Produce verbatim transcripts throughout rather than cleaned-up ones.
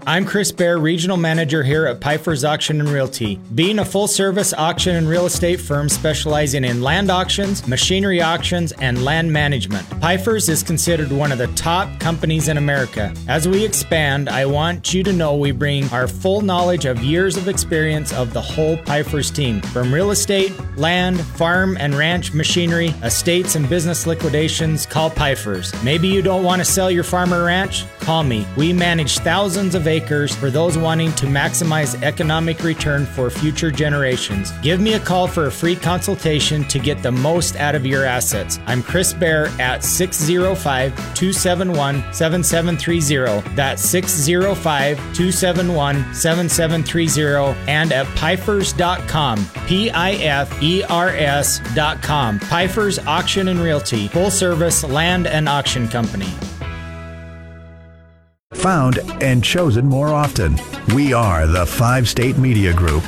I'm Chris Bear, Regional Manager here at Pfeiffer's Auction and Realty. Being a full-service auction and real estate firm specializing in land auctions, machinery auctions, and land management, Pfeiffer's is considered one of the top companies in America. As we expand, I want you to know we bring our full knowledge of years of experience of the whole Pfeiffer's team, from real estate, land, farm and ranch machinery, estates and business liquidations. Call Pfeiffer's. Maybe you don't want to sell your farm or ranch? Call me. We manage thousands of acres for those wanting to maximize economic return for future generations. Give me a call for a free consultation to get the most out of your assets. I'm Chris Bear at six oh five, two seven one, seven seven three oh. That's six oh five, two seven one, seven seven three oh, and at Pfeifers dot com. P I F E R S dot com. Pfeiffer's Auction and Realty, full service land and auction company. Found and chosen more often. We are the Five State Media Group.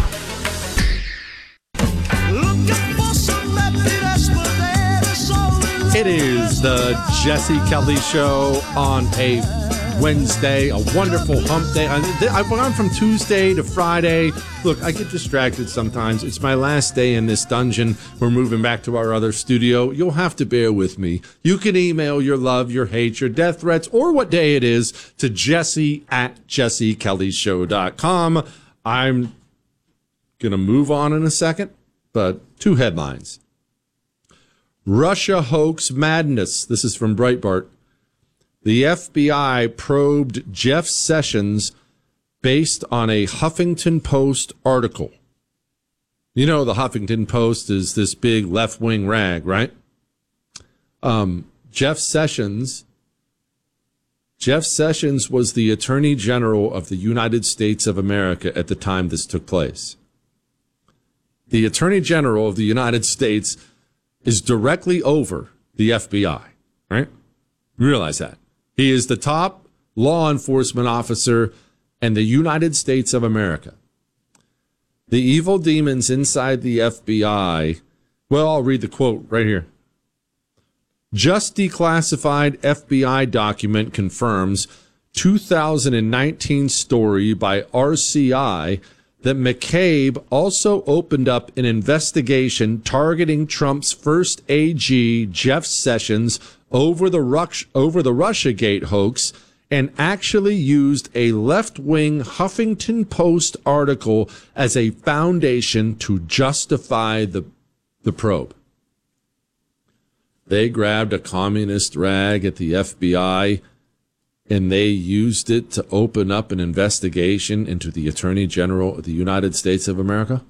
It is the Jesse Kelly Show on a Wednesday, a wonderful hump day. I've gone from Tuesday to Friday. Look, I get distracted sometimes. It's my last day in this dungeon. We're moving back to our other studio. You'll have to bear with me. You can email your love, your hate, your death threats, or what day it is to Jesse at jesse kelly show dot com. I'm going to move on in a second, but two headlines. Russia hoax madness. This is from Breitbart. The F B I probed Jeff Sessions based on a Huffington Post article. You know, the Huffington Post is this big left-wing rag, right? Um, Jeff Sessions, Jeff Sessions was the Attorney General of the United States of America at the time this took place. The Attorney General of the United States is directly over the F B I, right? Realize that. He is the top law enforcement officer in the United States of America. The evil demons inside the F B I, well, I'll read the quote right here. Just declassified F B I document confirms two thousand nineteen story by R C I that McCabe also opened up an investigation targeting Trump's first A G, Jeff Sessions, over the Rush, over the Russiagate hoax, and actually used a left-wing Huffington Post article as a foundation to justify the, the probe. They grabbed a communist rag at the F B I, and they used it to open up an investigation into the Attorney General of the United States of America.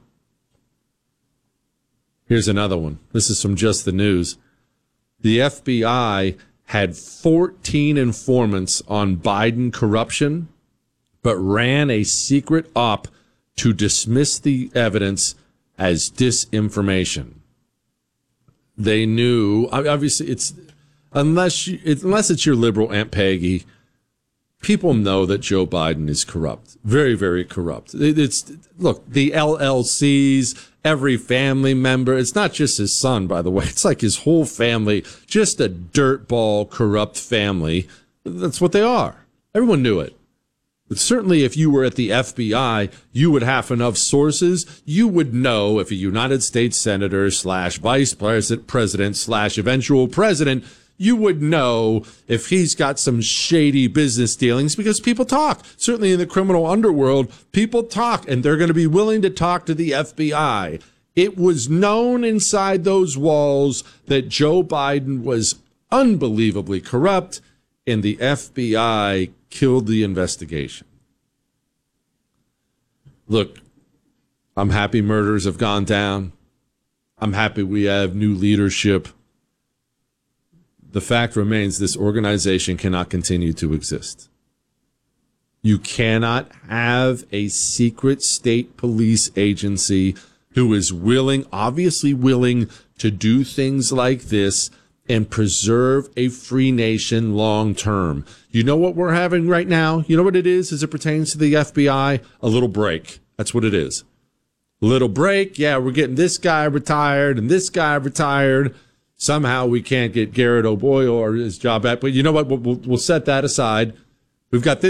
Here's another one. This is from Just the News. The F B I had fourteen informants on Biden corruption, but ran a secret op to dismiss the evidence as disinformation. They knew, obviously, it's unless you, it, unless it's your liberal Aunt Peggy, people know that Joe Biden is corrupt, very, very corrupt. It, it's look, the L L Cs, every family member. It's not just his son, by the way. It's like his whole family, just a dirtball, corrupt family. That's what they are. Everyone knew it. But certainly if you were at the F B I, you would have enough sources. You would know if a United States senator slash vice president slash eventual president, you would know if he's got some shady business dealings, because people talk. Certainly in the criminal underworld, people talk, and they're going to be willing to talk to the F B I. It was known inside those walls that Joe Biden was unbelievably corrupt, and the F B I killed the investigation. Look, I'm happy murders have gone down. I'm happy we have new leadership. The fact remains this organization cannot continue to exist. You cannot have a secret state police agency who is willing, obviously willing, to do things like this and preserve a free nation long term. You know what we're having right now? You know what it is as it pertains to the F B I? A little break. That's what it is. A little break. Yeah, we're getting this guy retired and this guy retired. Somehow we can't get Garrett O'Boyle or his job back. But you know what? We'll, we'll, we'll set that aside. We've got this.